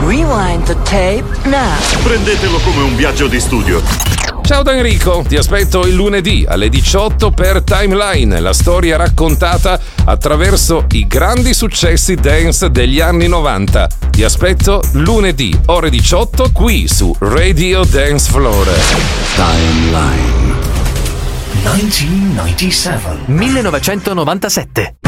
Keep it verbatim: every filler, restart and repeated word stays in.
Rewind the tape now. Prendetelo come un viaggio di studio. Ciao da Enrico, ti aspetto il lunedì alle diciotto per Timeline, la storia raccontata attraverso i grandi successi dance degli anni novanta. Ti aspetto lunedì, ore diciotto, qui su Radio Dance Floor. Timeline millenovecentonovantasette